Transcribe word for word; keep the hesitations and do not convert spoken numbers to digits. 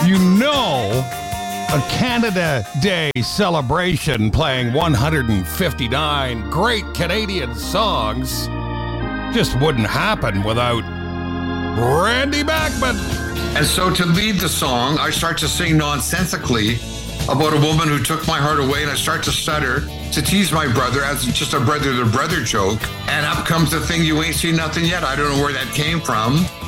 you know, a Canada Day celebration playing one hundred fifty-nine great Canadian songs just wouldn't happen without Randy Bachman. And so to lead the song, I start to sing nonsensically about a woman who took my heart away, and I start to stutter to tease my brother as just a brother-to-brother joke. And up comes the thing, you ain't seen nothing yet. I don't know where that came from.